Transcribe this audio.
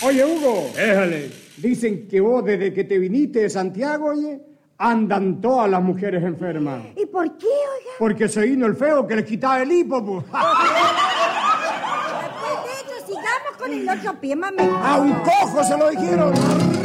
Oye, Hugo. Déjale. Dicen que vos, desde que te viniste de Santiago, oye, andan todas las mujeres enfermas. ¿Y por qué, oiga? Porque se vino el feo que les quitaba el hipo, pues. Después de eso, sigamos con el otro pie, mami. A un cojo se lo dijeron.